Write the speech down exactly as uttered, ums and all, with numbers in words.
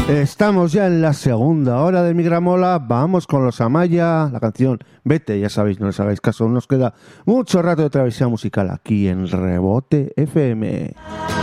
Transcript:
Estamos ya en la segunda hora de Migramola. Vamos con los Amaya, la canción Vete, ya sabéis, no les hagáis caso. Nos queda mucho rato de travesía musical aquí en Rebote F M.